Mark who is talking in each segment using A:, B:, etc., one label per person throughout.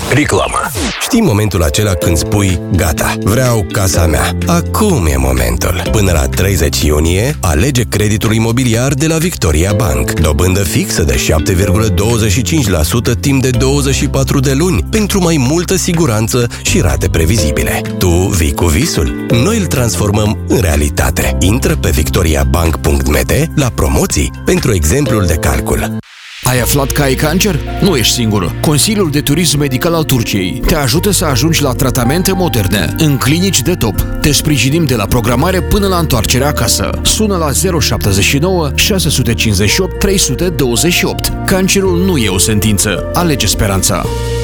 A: Реклама.
B: Știi momentul acela când spui, gata, vreau casa mea. Acum e momentul. Până la 30 iunie, alege creditul imobiliar de la Victoria Bank. Dobândă fixă de 7,25% timp de 24 de luni, pentru mai multă siguranță și rate previzibile. Tu vii cu visul? Noi îl transformăm în realitate. Intră pe victoriabank.md la promoții pentru exemplul de calcul.
C: Ai aflat că ai cancer? Nu ești singură. Consiliul de Turism Medical al Turciei te ajută să ajungi la tratamente moderne, în clinici de top. Te sprijinim de la programare până la întoarcerea acasă. Sună la 079 658 328. Cancerul nu e o sentință. Alege speranța.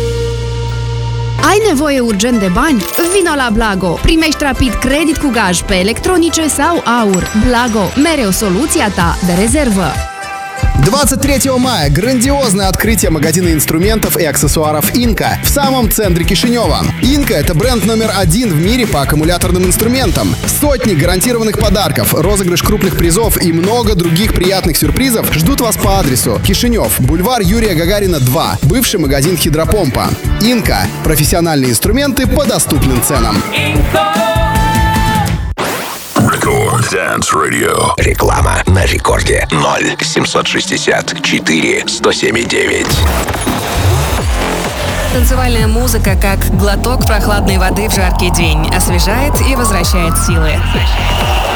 D: Ai nevoie urgent de bani? Vino la Blago! Primești rapid credit cu gaj pe electronice sau aur. Blago, mereu soluția ta de rezervă.
E: 23 мая грандиозное открытие магазина инструментов и аксессуаров «Инка» в самом центре Кишинева. «Инка» — это бренд номер 1 в мире по аккумуляторным инструментам. Сотни гарантированных подарков, розыгрыш крупных призов и много других приятных сюрпризов ждут вас по адресу Кишинев, бульвар Юрия Гагарина, 2, бывший магазин «Хидропомпа». «Инка» — профессиональные инструменты по доступным ценам.
A: Dance Radio. Реклама на рекорде 0-764-107-9.
F: Танцевальная музыка, как глоток прохладной воды в жаркий день, освежает и возвращает силы.